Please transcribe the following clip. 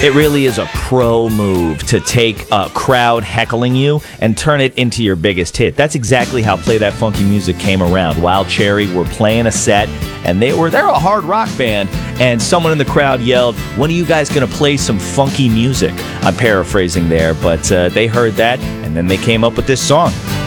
It really is a pro move to take a crowd heckling you and turn it into your biggest hit. That's exactly how Play That Funky Music came around. Wild Cherry were playing a set, and they're a hard rock band, and someone in the crowd yelled, "When are you guys going to play some funky music?" I'm paraphrasing there, but they heard that, and then they came up with this song.